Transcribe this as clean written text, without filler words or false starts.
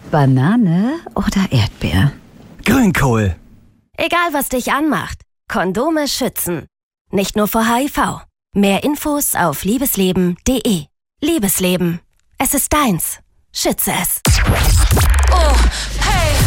Banane oder Erdbeer? Grünkohl. Egal, was dich anmacht, Kondome schützen. Nicht nur vor HIV. Mehr Infos auf liebesleben.de. Liebesleben. Es ist deins. Schütze es. Oh, hey.